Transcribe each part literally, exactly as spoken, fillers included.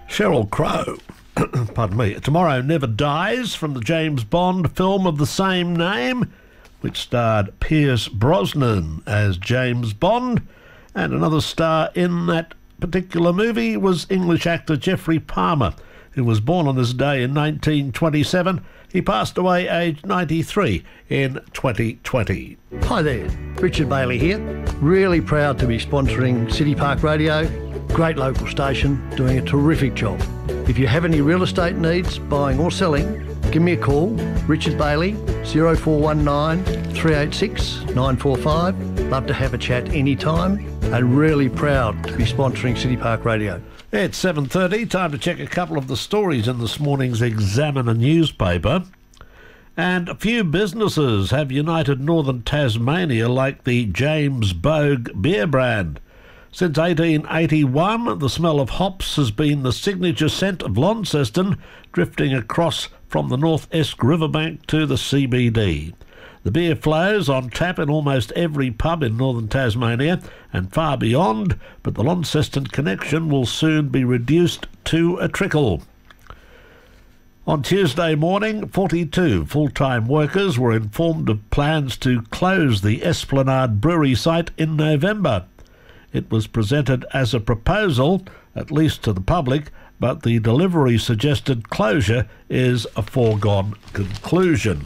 Sheryl Crow, pardon me, Tomorrow Never Dies, from the James Bond film of the same name, which starred Pierce Brosnan as James Bond, and another star in that particular movie was English actor Geoffrey Palmer, who was born on this day in nineteen twenty-seven. He passed away aged ninety-three in twenty twenty. Hi there, Richard Bailey here. Really proud to be sponsoring City Park Radio. Great local station, doing a terrific job. If you have any real estate needs, buying or selling, give me a call, Richard Bailey, zero four one nine, three eight six, nine four five. Love to have a chat anytime, and really proud to be sponsoring City Park Radio. It's seven thirty, time to check a couple of the stories in this morning's Examiner newspaper. And a few businesses have united northern Tasmania like the James Bogue beer brand. Since eighteen eighty-one, the smell of hops has been the signature scent of Launceston, drifting across from the North Esk Riverbank to the C B D. The beer flows on tap in almost every pub in northern Tasmania and far beyond, but the Launceston connection will soon be reduced to a trickle. On Tuesday morning, forty-two full-time workers were informed of plans to close the Esplanade Brewery site in November. It was presented as a proposal, at least to the public, but the delivery suggested closure is a foregone conclusion.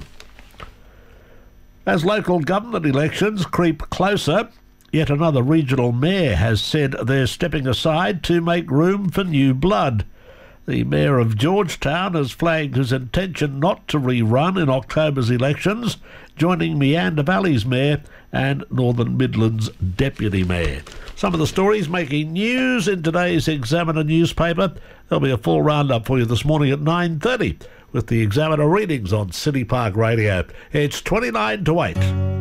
As local government elections creep closer, yet another regional mayor has said they're stepping aside to make room for new blood. The Mayor of Georgetown has flagged his intention not to rerun in October's elections, joining Meander Valley's Mayor and Northern Midlands Deputy Mayor. Some of the stories making news in today's Examiner newspaper. There'll be a full roundup for you this morning at nine thirty with the Examiner readings on City Park Radio. It's twenty-nine to eight.